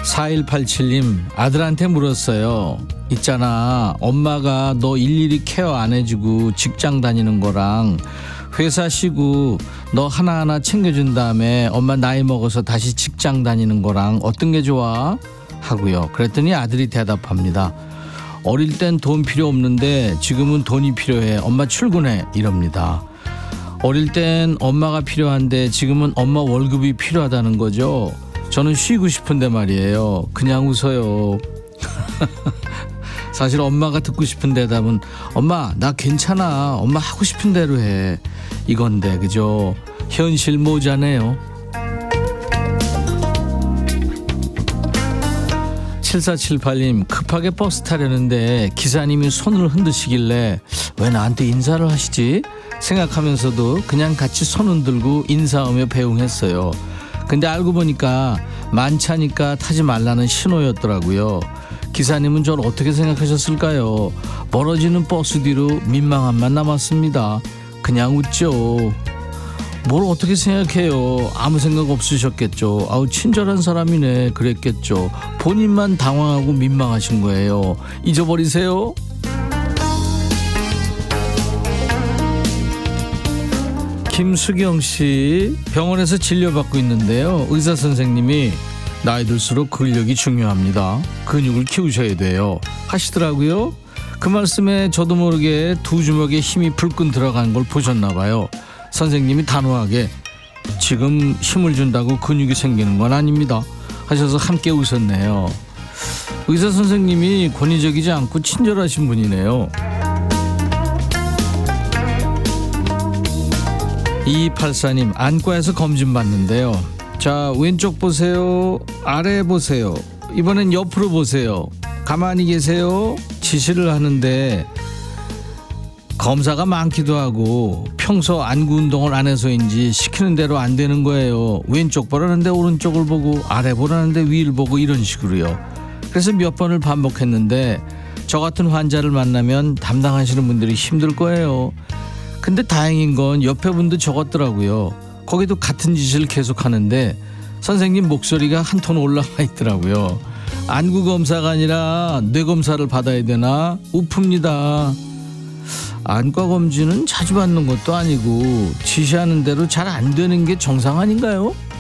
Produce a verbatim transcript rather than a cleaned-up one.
사일팔칠님 아들한테 물었어요. 있잖아, 엄마가 너 일일이 케어 안 해주고 직장 다니는 거랑 회사 쉬고 너 하나하나 챙겨준 다음에 엄마 나이 먹어서 다시 직장 다니는 거랑 어떤 게 좋아? 하고요. 그랬더니 아들이 대답합니다. 어릴 땐 돈 필요 없는데 지금은 돈이 필요해. 엄마 출근해. 이럽니다. 어릴 땐 엄마가 필요한데 지금은 엄마 월급이 필요하다는 거죠. 저는 쉬고 싶은데 말이에요. 그냥 웃어요. 사실 엄마가 듣고 싶은 대답은 엄마 나 괜찮아. 엄마 하고 싶은 대로 해. 이건데 그죠? 현실 모자네요. 칠사칠팔님 급하게 버스 타려는데 기사님이 손을 흔드시길래 왜 나한테 인사를 하시지? 생각하면서도 그냥 같이 손 흔들고 인사하며 배웅했어요. 근데 알고 보니까 만차니까 타지 말라는 신호였더라고요. 기사님은 저를 어떻게 생각하셨을까요? 멀어지는 버스 뒤로 민망함만 남았습니다. 그냥 웃죠. 뭘 어떻게 생각해요? 아무 생각 없으셨겠죠. 아우 친절한 사람이네 그랬겠죠. 본인만 당황하고 민망하신 거예요. 잊어버리세요. 김수경씨 병원에서 진료받고 있는데요. 의사 선생님이 나이 들수록 근력이 중요합니다. 근육을 키우셔야 돼요 하시더라고요. 그 말씀에 저도 모르게 두 주먹에 힘이 불끈 들어간 걸 보셨나 봐요. 선생님이 단호하게 지금 힘을 준다고 근육이 생기는 건 아닙니다 하셔서 함께 웃었네요. 의사 선생님이 권위적이지 않고 친절하신 분이네요. 이이팔사님 안과에서 검진 받는데요. 자 왼쪽 보세요. 아래 보세요. 이번엔 옆으로 보세요. 가만히 계세요. 지시를 하는데 검사가 많기도 하고 평소 안구 운동을 안 해서인지 시키는 대로 안 되는 거예요. 왼쪽 보라는데 오른쪽을 보고 아래 보라는데 위를 보고 이런 식으로요. 그래서 몇 번을 반복했는데 저 같은 환자를 만나면 담당하시는 분들이 힘들 거예요. 근데 다행인 건 옆에 분도 적었더라고요. 거기도 같은 짓을 계속 하는데 선생님 목소리가 한 톤 올라가 있더라고요. 안구 검사가 아니라 뇌 검사를 받아야 되나? 우픕니다. 안과 검진은 자주 받는 것도 아니고 지시하는 대로 잘 안 되는 게 정상 아닌가요?